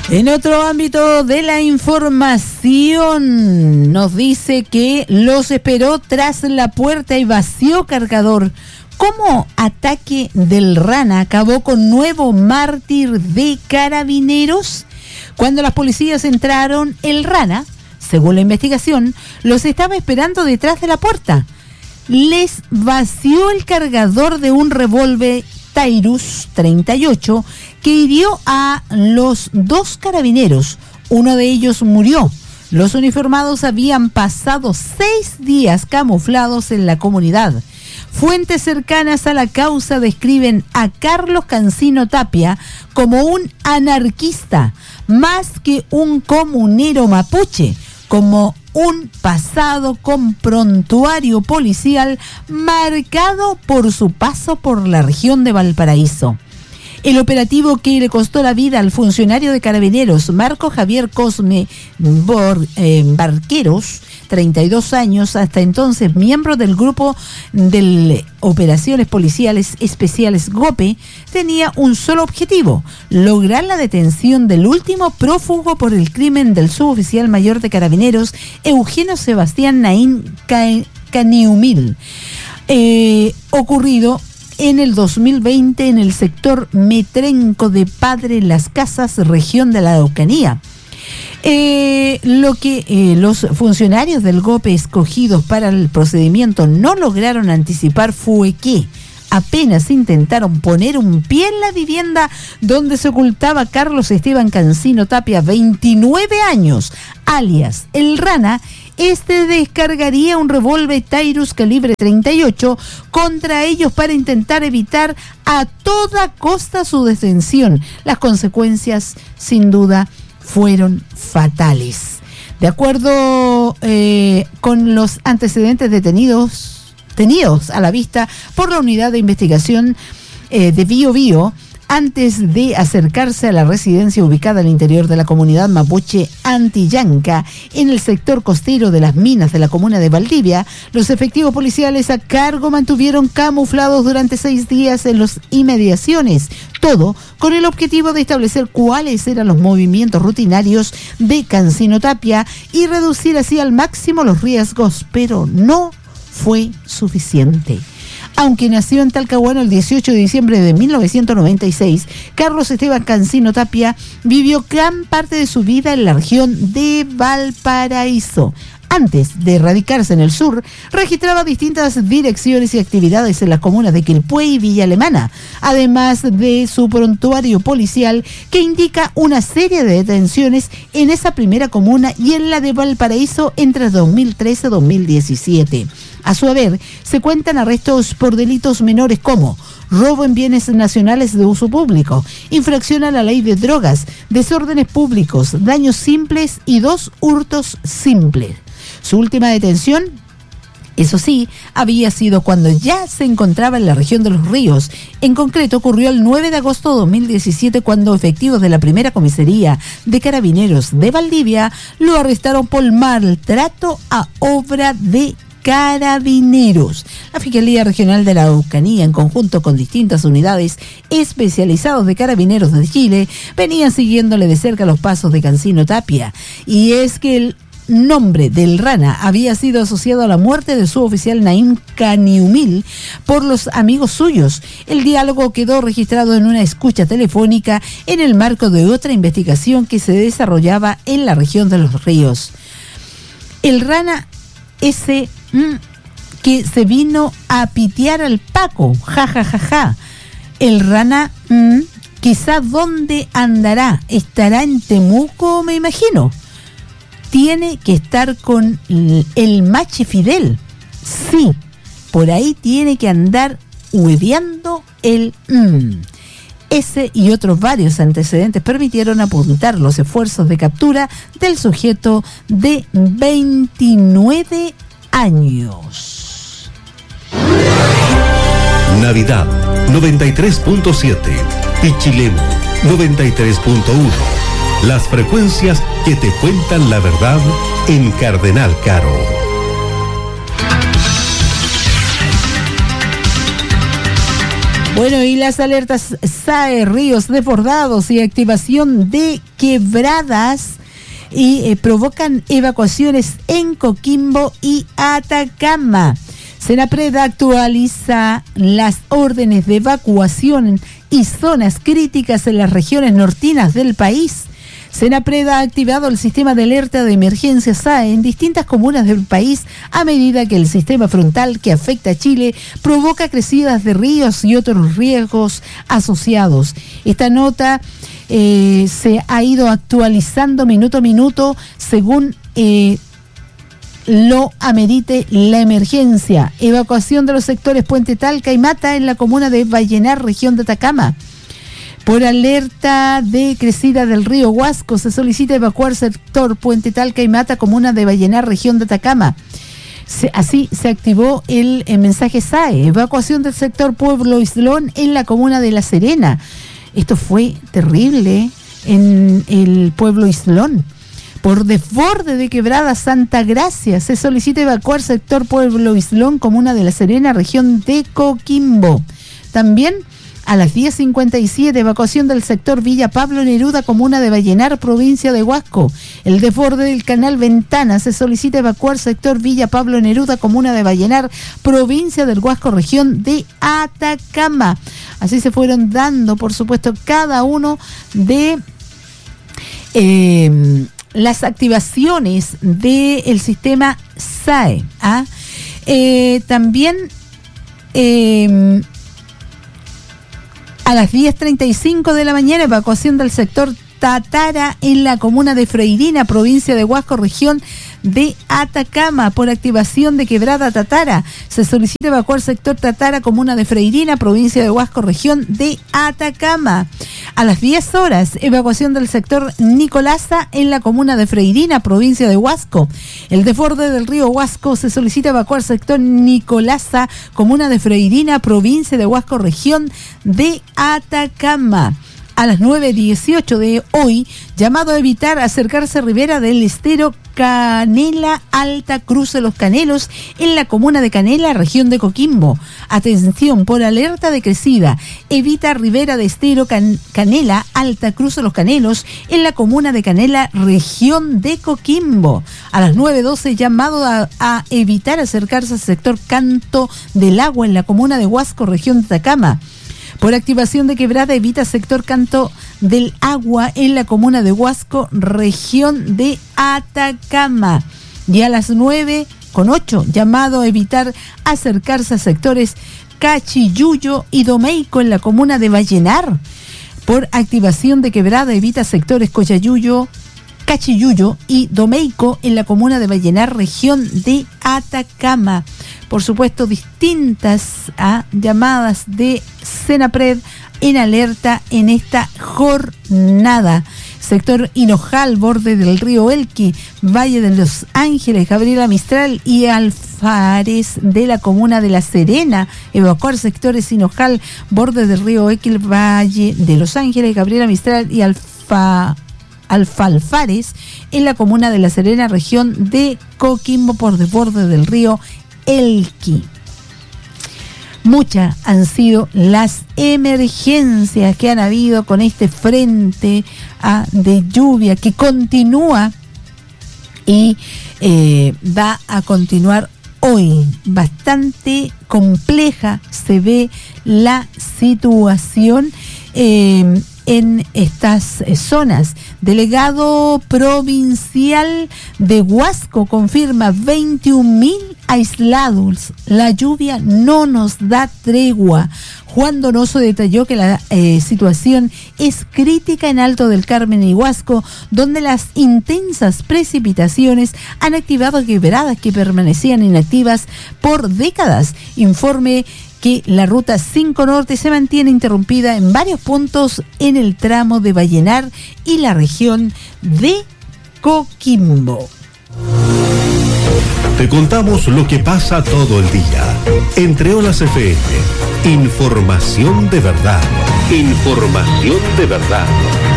En otro ámbito de la información, nos dice que los esperó tras la puerta y vació cargador. ¿Cómo ataque del Rana acabó con nuevo mártir de Carabineros? Cuando las policías entraron, el Rana, según la investigación, los estaba esperando detrás de la puerta. Les vació el cargador de un revólver Taurus 38 que hirió a los 2 carabineros. Uno de ellos murió. Los uniformados habían pasado 6 días camuflados en la comunidad. Fuentes cercanas a la causa describen a Carlos Cancino Tapia como un anarquista, más que un comunero mapuche, como un pasado con prontuario policial marcado por su paso por la región de Valparaíso. El operativo que le costó la vida al funcionario de Carabineros, Marco Javier Cosme Barqueros, 32 años, hasta entonces miembro del grupo de operaciones policiales especiales GOPE, tenía un solo objetivo: lograr la detención del último prófugo por el crimen del suboficial mayor de Carabineros, Eugenio Sebastián Naín Caniumil, ocurrido en el 2020 en el sector Metrenco de Padre Las Casas, región de la Araucanía. Lo que los funcionarios del GOPE escogidos para el procedimiento no lograron anticipar fue que apenas intentaron poner un pie en la vivienda donde se ocultaba Carlos Esteban Cancino Tapia, 29 años, alias El Rana, descargaría un revólver Taurus calibre 38 contra ellos para intentar evitar a toda costa su detención. Las consecuencias, sin duda, fueron fatales. De acuerdo con los antecedentes tenidos a la vista por la unidad de investigación de Bío Bío, antes de acercarse a la residencia ubicada al interior de la comunidad mapuche Antillanca, en el sector costero de las minas de la comuna de Valdivia, los efectivos policiales a cargo mantuvieron camuflados durante 6 días en las inmediaciones, todo con el objetivo de establecer cuáles eran los movimientos rutinarios de Cancino Tapia y reducir así al máximo los riesgos, pero no fue suficiente. Aunque nació en Talcahuano el 18 de diciembre de 1996, Carlos Esteban Cancino Tapia vivió gran parte de su vida en la región de Valparaíso. Antes de radicarse en el sur, registraba distintas direcciones y actividades en las comunas de Quilpué y Villa Alemana, además de su prontuario policial que indica una serie de detenciones en esa primera comuna y en la de Valparaíso entre 2013 y 2017. A su haber, se cuentan arrestos por delitos menores como robo en bienes nacionales de uso público, infracción a la ley de drogas, desórdenes públicos, daños simples y 2 hurtos simples. Su última detención, eso sí, había sido cuando ya se encontraba en la región de Los Ríos. En concreto, ocurrió el 9 de agosto de 2017 cuando efectivos de la primera comisaría de Carabineros de Valdivia lo arrestaron por maltrato a obra de Carabineros. La Fiscalía Regional de la Araucanía, en conjunto con distintas unidades especializadas de Carabineros de Chile, venían siguiéndole de cerca los pasos de Cancino Tapia. Y es que el nombre del Rana había sido asociado a la muerte de su oficial Naín Caniumil por los amigos suyos. El diálogo quedó registrado en una escucha telefónica en el marco de otra investigación que se desarrollaba en la región de Los Ríos. El Rana ese que se vino a pitear al Paco, ja. El Rana, quizá dónde andará, estará en Temuco, me imagino. Tiene que estar con el Machi Fidel, sí, por ahí tiene que andar hueveando el Ese y otros varios antecedentes permitieron apuntar los esfuerzos de captura del sujeto de 29 años. Navidad 93.7, Pichilemu 93.1. Las frecuencias que te cuentan la verdad en Cardenal Caro. Bueno, y las alertas SAE, ríos desbordados y activación de quebradas provocan evacuaciones en Coquimbo y Atacama. Senapred actualiza las órdenes de evacuación y zonas críticas en las regiones nortinas del país. Senapred ha activado el sistema de alerta de emergencia SAE en distintas comunas del país a medida que el sistema frontal que afecta a Chile provoca crecidas de ríos y otros riesgos asociados. Esta nota se ha ido actualizando minuto a minuto según lo amerite la emergencia. Evacuación de los sectores Puente Talca y Mata en la comuna de Vallenar, región de Atacama. Por alerta de crecida del río Huasco, se solicita evacuar sector Puente Talca y Mata, comuna de Vallenar, región de Atacama. Así se activó el mensaje SAE. Evacuación del sector Pueblo Islón en la comuna de La Serena. Esto fue terrible en el Pueblo Islón. Por desborde de quebrada Santa Gracia, se solicita evacuar sector Pueblo Islón, comuna de La Serena, región de Coquimbo. También a las 10:57, evacuación del sector Villa Pablo Neruda, comuna de Vallenar, provincia de Huasco. El desborde del canal Ventana, se solicita evacuar sector Villa Pablo Neruda, comuna de Vallenar, provincia del Huasco, región de Atacama. Así se fueron dando, por supuesto, cada uno de las activaciones del sistema SAE. También a las 10:35 de la mañana, evacuación del sector Tatara en la comuna de Freirina, provincia de Huasco, región de Atacama. Por activación de quebrada Tatara, se solicita evacuar sector Tatara, comuna de Freirina, provincia de Huasco, región de Atacama. A las 10 horas, evacuación del sector Nicolasa en la comuna de Freirina, provincia de Huasco. El desborde del río Huasco, se solicita evacuar sector Nicolasa, comuna de Freirina, provincia de Huasco, región de Atacama. A las 9:18 de hoy, llamado a evitar acercarse a Ribera del Estero, Canela Alta, Cruce Los Canelos, en la comuna de Canela, región de Coquimbo. Atención, por alerta de crecida, evita Ribera de Estero, Canela Alta, Cruce Los Canelos, en la comuna de Canela, región de Coquimbo. A las 9:12, llamado a evitar acercarse al sector Canto del Agua, en la comuna de Huasco, región de Atacama. Por activación de quebrada, evita sector Canto del Agua en la comuna de Huasco, región de Atacama. Y a las 9:08, llamado a evitar acercarse a sectores Cachiyuyo y Domeico en la comuna de Vallenar. Por activación de quebrada, evita sectores Coyayuyo, Cachiyuyo y Domeico en la comuna de Vallenar, región de Atacama. Por supuesto, distintas llamadas de Senapred en alerta en esta jornada. Sector Hinojal, borde del río Elqui, Valle de Los Ángeles, Gabriela Mistral y Alfares de la comuna de La Serena. Evacuar sectores Hinojal, borde del río Elqui, Valle de Los Ángeles, Gabriela Mistral y Alfares en la comuna de La Serena, región de Coquimbo, por desborde del río Elqui. Muchas han sido las emergencias que han habido con este frente de lluvia que continúa y va a continuar hoy. Bastante compleja se ve la situación en estas zonas. Delegado provincial de Huasco confirma 21.000 aislados. La lluvia no nos da tregua. Juan Donoso detalló que la situación es crítica en Alto del Carmen y Huasco, donde las intensas precipitaciones han activado quebradas que permanecían inactivas por décadas. Informe que la ruta 5 Norte se mantiene interrumpida en varios puntos en el tramo de Vallenar y la región de Coquimbo. Te contamos lo que pasa todo el día. Entre Olas FM, información de verdad. Información de verdad.